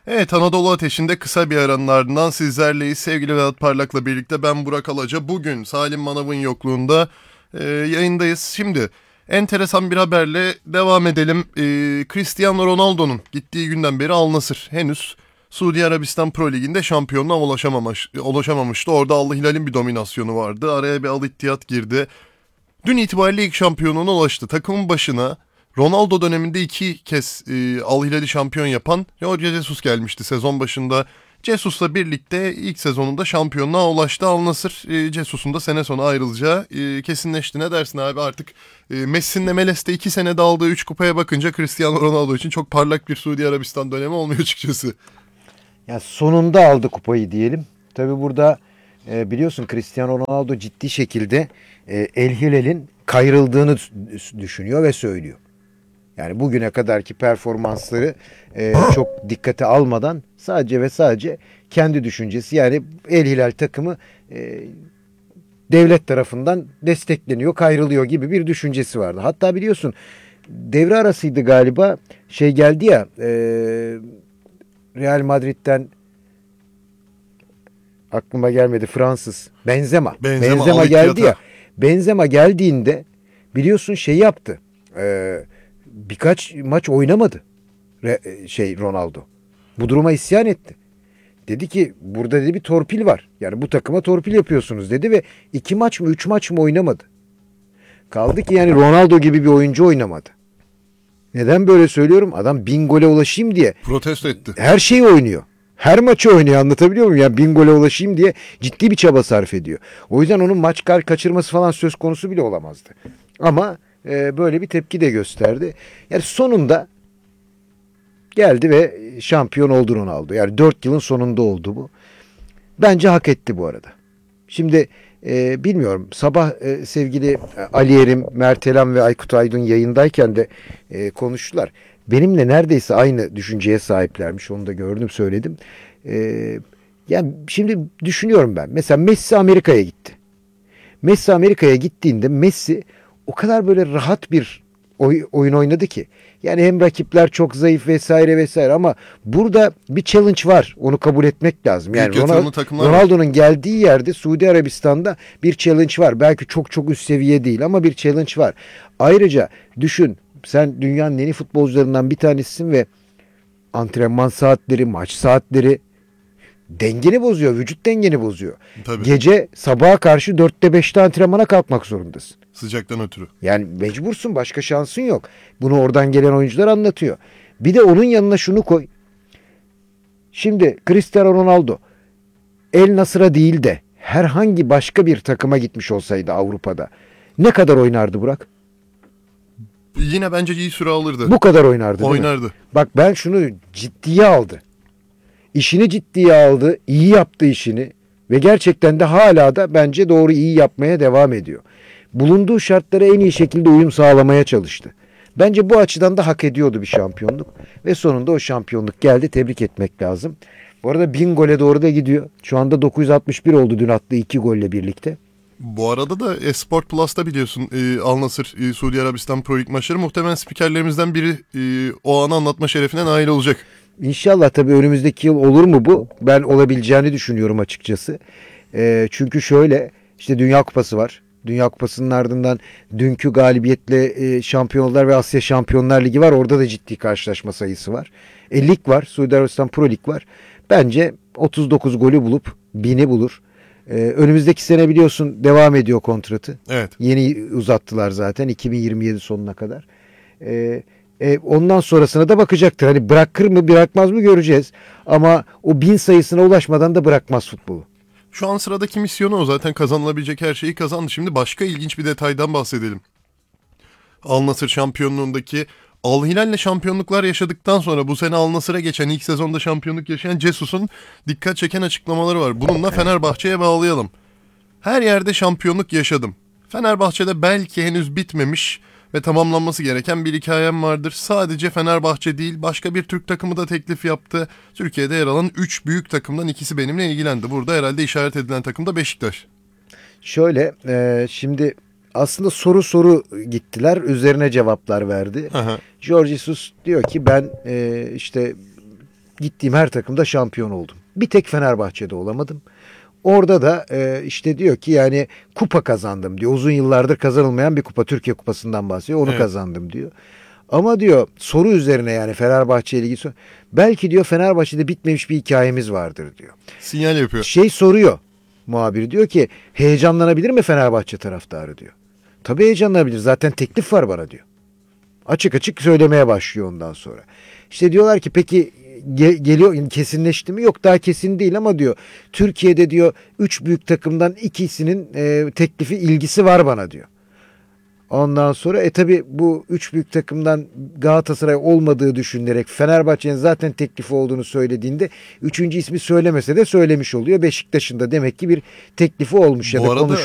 Evet, Anadolu Ateşi'nde kısa bir aranın ardından sizlerleyiz. Sevgili Vedat Parlak'la birlikte ben Burak Alaca. Bugün Salim Manav'ın yokluğunda yayındayız. Şimdi enteresan bir haberle devam edelim. Cristiano Ronaldo'nun gittiği günden beri Al Nassr henüz Suudi Arabistan Pro Ligi'nde şampiyonluğa ulaşamamıştı. Orada Al Hilal'in bir dominasyonu vardı. Araya bir Al Ittihad girdi. Dün itibariyle ilk şampiyonluğuna ulaştı. Takımın başına Ronaldo döneminde 2 kez Al Hilal'i şampiyon yapan Jorge Jesus gelmişti sezon başında. Jesus'la birlikte ilk sezonunda şampiyonluğa ulaştı Al Nassr. Jesus'un da sene sonu ayrılacağı kesinleşti. Ne dersin abi, artık Messi'nin MLS'te 2 senede aldığı 3 kupaya bakınca Cristiano Ronaldo için çok parlak bir Suudi Arabistan dönemi olmuyor açıkçası. Ya sonunda aldı kupayı diyelim. Tabii burada biliyorsun Cristiano Ronaldo ciddi şekilde El Hilal'in kayrıldığını düşünüyor ve söylüyor. Yani bugüne kadarki performansları çok dikkate almadan sadece ve sadece kendi düşüncesi, yani El Hilal takımı devlet tarafından destekleniyor, kayrılıyor gibi bir düşüncesi vardı. Hatta biliyorsun devre arasıydı galiba, şey geldi ya, Real Madrid'den aklıma gelmedi, Fransız Benzema geldi ya. Benzema geldiğinde biliyorsun şey yaptı. Birkaç maç oynamadı. Ronaldo. Bu duruma isyan etti. Dedi ki burada dedi bir torpil var. Yani bu takıma torpil yapıyorsunuz dedi ve 2 maç mı 3 maç mı oynamadı. Kaldı ki yani Ronaldo gibi bir oyuncu oynamadı. Neden böyle söylüyorum? Adam 1000 gole ulaşayım diye Protesto etti. her şeyi oynuyor. Her maçı oynuyor, anlatabiliyor muyum? Yani 1000 gole ulaşayım diye ciddi bir çaba sarf ediyor. O yüzden onun maç kaçırması falan söz konusu bile olamazdı. Ama böyle bir tepki de gösterdi. Yani sonunda geldi ve şampiyon oldu Ronaldo. Yani 4 yılın sonunda oldu bu. Bence hak etti bu arada. Şimdi bilmiyorum, sabah sevgili Ali Erim, Mert Elam ve Aykut Aydın yayındayken de konuştular. Benimle neredeyse aynı düşünceye sahiplermiş. Onu da gördüm, söyledim. Yani şimdi düşünüyorum ben. Mesela Messi Amerika'ya gitti. Messi Amerika'ya gittiğinde Messi o kadar böyle rahat bir oyun oynadı ki. Yani hem rakipler çok zayıf vesaire vesaire, ama burada bir challenge var. Onu kabul etmek lazım. Yani Ronaldo'nun geldiği yerde, Suudi Arabistan'da bir challenge var. Belki çok çok üst seviye değil ama bir challenge var. Ayrıca düşün, sen dünyanın en iyi futbolcularından bir tanesisin ve antrenman saatleri, maç saatleri dengeni bozuyor. Vücut dengeni bozuyor. Tabii. Gece sabaha karşı 4'te 5'te antrenmana kalkmak zorundasın. Sıcaktan ötürü. Yani mecbursun, başka şansın yok. Bunu oradan gelen oyuncular anlatıyor. Bir de onun yanına şunu koy. Şimdi Cristiano Ronaldo El Nasır'a değil de herhangi başka bir takıma gitmiş olsaydı Avrupa'da ne kadar oynardı Burak? Yine bence iyi süre alırdı. Bu kadar oynardı değil mi? Bak, ben şunu ciddiye aldı. İşini ciddiye aldı, iyi yaptı işini ve gerçekten de hala da bence doğru iyi yapmaya devam ediyor. Bulunduğu şartlara en iyi şekilde uyum sağlamaya çalıştı. Bence bu açıdan da hak ediyordu bir şampiyonluk ve sonunda o şampiyonluk geldi. Tebrik etmek lazım. Bu arada 1000 gole doğru da gidiyor. Şu anda 961 oldu dün attığı 2 golle birlikte. Bu arada da Esport Plus'ta biliyorsun Al Nassr Suudi Arabistan Pro Lig maçları, muhtemelen spikerlerimizden biri o anı anlatma şerefine nail olacak. İnşallah, tabii önümüzdeki yıl olur mu bu? Ben olabileceğini düşünüyorum açıkçası. Çünkü şöyle, işte Dünya Kupası var. Dünya Kupası'nın ardından dünkü galibiyetle Şampiyonlar ve Asya Şampiyonlar Ligi var. Orada da ciddi karşılaşma sayısı var. Lig var. Suudi Arabistan Pro Lig var. Bence 39 golü bulup 1000'i bulur. Önümüzdeki sene biliyorsun devam ediyor kontratı. Evet. Yeni uzattılar zaten 2027 sonuna kadar. Ondan sonrasına da bakacaktır. Hani bırakır mı bırakmaz mı göreceğiz. Ama o 1000 sayısına ulaşmadan da bırakmaz futbolu. Şu an sıradaki misyonu o, zaten kazanılabilecek her şeyi kazandı. Şimdi başka ilginç bir detaydan bahsedelim. Al Nassr şampiyonluğundaki Al Hilal'le şampiyonluklar yaşadıktan sonra bu sene Al Nassr'a geçen, ilk sezonda şampiyonluk yaşayan Jesus'un dikkat çeken açıklamaları var. Bununla Fenerbahçe'ye bağlayalım. Her yerde şampiyonluk yaşadım. Fenerbahçe'de belki henüz bitmemiş ve tamamlanması gereken bir hikayem vardır. Sadece Fenerbahçe değil, başka bir Türk takımı da teklif yaptı. Türkiye'de yer alan 3 büyük takımdan ikisi benimle ilgilendi. Burada herhalde işaret edilen takım da Beşiktaş. Şöyle, şimdi aslında soru gittiler, üzerine cevaplar verdi. Aha. Jorge Jesus diyor ki ben işte gittiğim her takımda şampiyon oldum. Bir tek Fenerbahçe'de olamadım. Orada da işte diyor ki yani kupa kazandım diyor. Uzun yıllardır kazanılmayan bir kupa, Türkiye Kupası'ndan bahsediyor. Onu kazandım diyor. Ama diyor soru üzerine, yani Fenerbahçe ile ilgili belki diyor Fenerbahçe'de bitmemiş bir hikayemiz vardır diyor. Sinyal yapıyor. Soruyor muhabir, diyor ki heyecanlanabilir mi Fenerbahçe taraftarı diyor. Tabii heyecanlanabilir, zaten teklif var bana diyor. Açık açık söylemeye başlıyor ondan sonra. İşte diyorlar ki peki geliyor, kesinleşti mi? Yok, daha kesin değil ama diyor Türkiye'de diyor 3 büyük takımdan ikisinin teklifi, ilgisi var bana diyor. Ondan sonra tabi bu 3 büyük takımdan Galatasaray olmadığı düşünülerek Fenerbahçe'nin zaten teklifi olduğunu söylediğinde 3. ismi söylemese de söylemiş oluyor. Beşiktaş'ın da demek ki bir teklifi olmuş ya Bu da arada